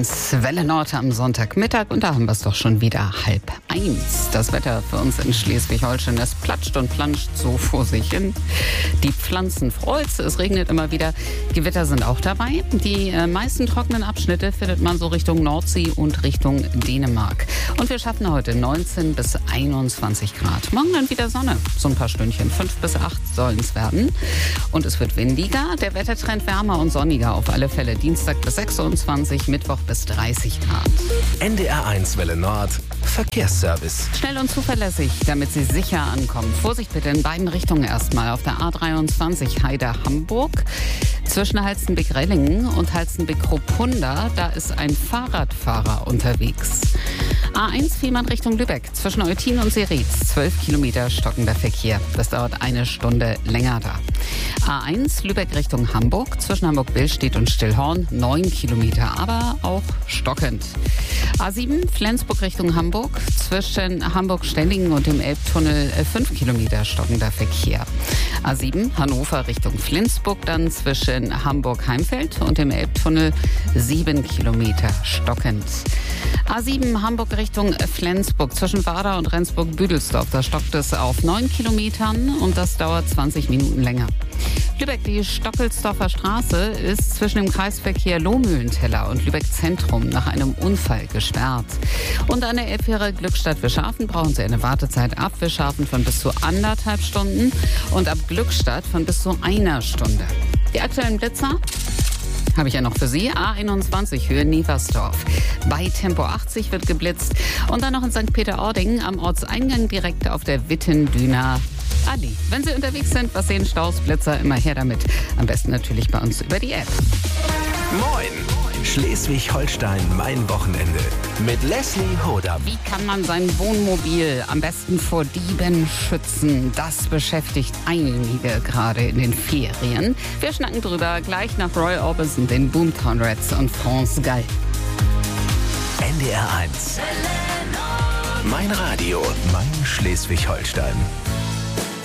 NDR1 Welle Nord am Sonntagmittag und da haben wir es doch schon wieder 12:30. Das Wetter für uns in Schleswig-Holstein, es platscht und planscht so vor sich hin. Die Pflanzen freut's, es regnet immer wieder. Gewitter sind auch dabei. Die meisten trockenen Abschnitte findet man so Richtung Nordsee und Richtung Dänemark. Und wir schaffen heute 19 bis 21 Grad. Morgen dann wieder Sonne, so ein paar Stündchen, 5 bis 8 sollen es werden. Und es wird windiger, der Wettertrend wärmer und sonniger auf alle Fälle. Dienstag bis 26, Mittwoch bis 30 Grad. NDR1 Welle Nord, Verkehrsservice. Schnell und zuverlässig, damit Sie sicher ankommen. Vorsicht bitte in beiden Richtungen erstmal. Auf der A23 Heide-Hamburg zwischen Halstenbeck-Rellingen und Halstenbeck-Kropunda, da ist ein Fahrradfahrer unterwegs. A1 Fehmarn Richtung Lübeck zwischen Eutin und Seretz, 12 Kilometer stockender Verkehr. Das dauert eine Stunde länger da. A1 Lübeck Richtung Hamburg zwischen Hamburg-Billstedt und Stillhorn, 9 Kilometer, aber auch stockend. A7 Flensburg Richtung Hamburg zwischen Hamburg-Stellingen und dem Elbtunnel 5 Kilometer stockender Verkehr. A7 Hannover Richtung Flensburg, dann zwischen Hamburg-Heimfeld und dem Elbtunnel 7 Kilometer stockend. A7 Hamburg Richtung Flensburg zwischen Warder und Rendsburg-Büdelsdorf. Da stockt es auf 9 Kilometern und das dauert 20 Minuten länger. Lübeck, die Stockelsdorfer Straße ist zwischen dem Kreisverkehr Lohmühlenteller und Lübeck Zentrum nach einem Unfall gesperrt. Und an der Elbfähre Glückstadt-Wischhafen brauchen Sie eine Wartezeit ab Wischhafen von bis zu 1,5 Stunden und ab Glückstadt von bis zu 1 Stunde. Die aktuellen Blitzer habe ich ja noch für Sie. A21 Höhe Neversdorf. Bei Tempo 80 wird geblitzt. Und dann noch in St. Peter-Ording am Ortseingang direkt auf der Wittendüner Allee. Wenn Sie unterwegs sind, was sehen Staus, Blitzer, immer her damit. Am besten natürlich bei uns über die App. Moin! Schleswig-Holstein, mein Wochenende. Mit Leslie Hodam. Wie kann man sein Wohnmobil am besten vor Dieben schützen? Das beschäftigt einige gerade in den Ferien. Wir schnacken drüber gleich nach Roy Orbison, den Boomtown Rats und France Gall. NDR1. Mein Radio, mein Schleswig-Holstein.